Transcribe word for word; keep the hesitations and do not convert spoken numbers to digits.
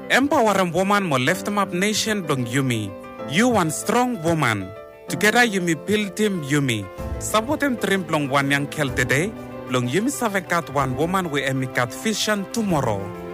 Empowering woman mo lift up nation blong Yumi. You one strong woman. Together Yumi build team Yumi. Support him trim blong one young kel today. Blong Yumi savekat one woman we emikat vision tomorrow.